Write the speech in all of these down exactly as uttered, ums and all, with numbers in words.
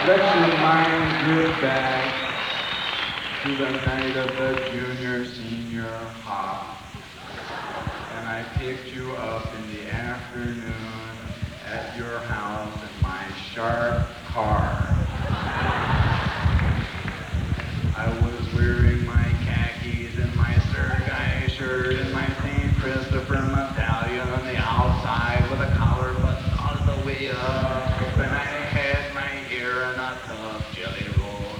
Let your mind drift back to the night of the junior senior hop. And I picked you up in the afternoon at your house in my sharp car. I was wearing my khakis and my Sergei shirt and my Saint Christopher medallion on the outside with a collar button all the way up. And I had my hair in a tough jelly roll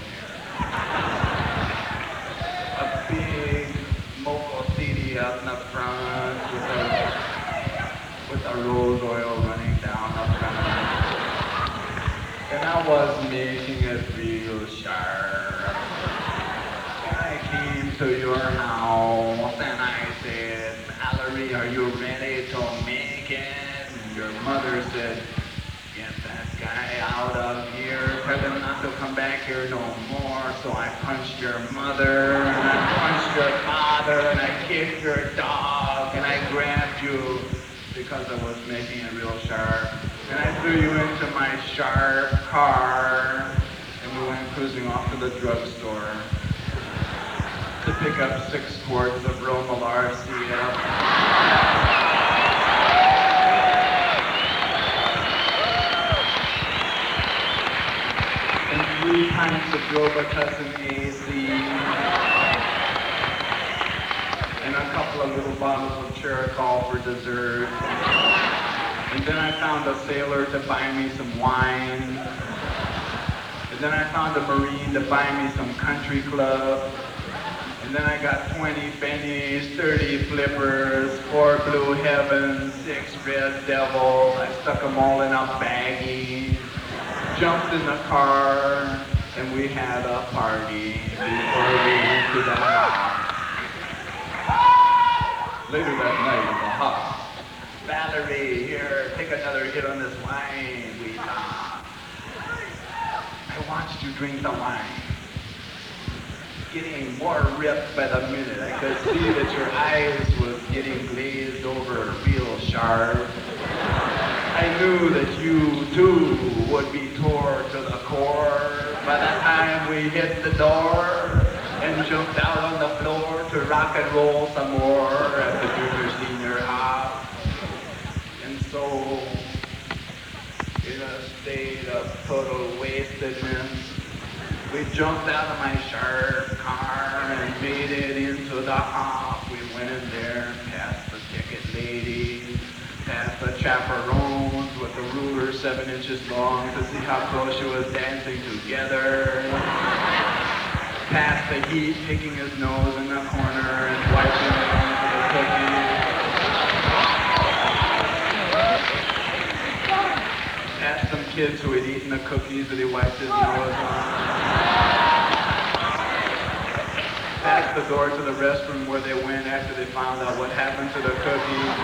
hair. A big Moco C D up in the front with a, with a rose oil running down the front. And I was making it real sharp. I came to your house and I said, Mallory, are you ready to make it? And your mother said, get that guy out of here. Tell him not to come back here no more. So I punched your mother and I punched your father and I kicked your dog and I grabbed you because I was making it real sharp. And I threw you into my sharp car and we went cruising off to the drugstore to pick up six quarts of Romalar C F. And three pints of Robitussin A C. And a couple of little bottles of Cherokol for dessert. And then I found a sailor to buy me some wine. And then I found a Marine to buy me some country club. And then I got twenty pennies, thirty flippers, four blue heavens, six red devils. I stuck them all in a baggie, jumped in the car, and we had a party before we went to the house. Later that night in the house, Valerie, here, take another hit on this wine, we talked. I watched you drink the wine. Getting more ripped by the minute. I could see that your eyes was getting glazed over real sharp. I knew that you too would be tore to the core by the time we hit the door and jumped out on the floor to rock and roll some more at the junior senior hop. And so, in a state of total wastedness, we jumped out of my sharp car and made it into the hop. We went in there, past the ticket lady, past the chaperones with the ruler seven inches long to see how close she was dancing together, past the heat picking his nose in the corner and wiping it onto the cookies, past some kids who had eaten the cookies that he wiped his nose on. Past the door to the restroom where they went after they found out what happened to the cookies.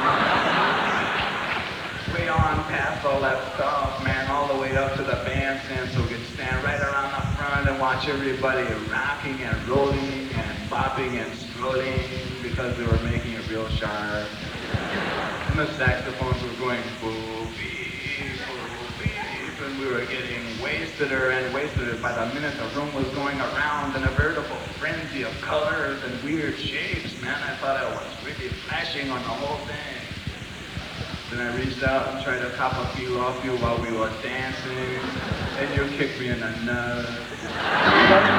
Way on past all that stuff, man, all the way up to the bandstand so we could stand right around the front and watch everybody rocking and rolling and bopping and strolling because they were making it real sharp. And the saxophones were going boo beep, boo beep, and we were getting wasteder and wasteder. By the minute the room was going around in a veritable frenzy of colors and weird shapes, man. I thought I was really flashing on the whole thing. Then I reached out and tried to cop a few off you while we were dancing, and you kicked me in the nuts.